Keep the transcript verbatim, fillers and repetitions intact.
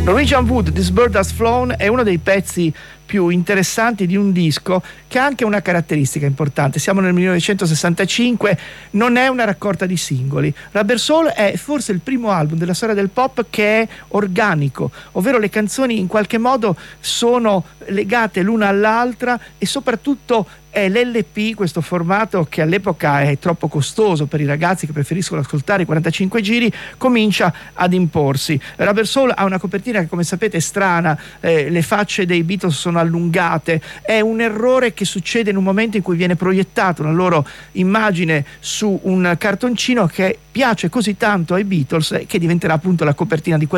Norwegian Wood, This Bird Has Flown è uno dei pezzi più interessanti di un disco che ha anche una caratteristica importante. Siamo nel millenovecentosessantacinque, non è una raccolta di singoli. Rubber Soul è forse il primo album della storia del pop che è organico, ovvero le canzoni in qualche modo sono legate l'una all'altra e soprattutto è l'L P, questo formato che all'epoca è troppo costoso per i ragazzi che preferiscono ascoltare i quarantacinque giri, comincia ad imporsi. Rubber Soul ha una copertina che, come sapete, è strana, eh, le facce dei Beatles sono allungate, è un errore che succede in un momento in cui viene proiettata una loro immagine su un cartoncino che piace così tanto ai Beatles che diventerà appunto la copertina di quel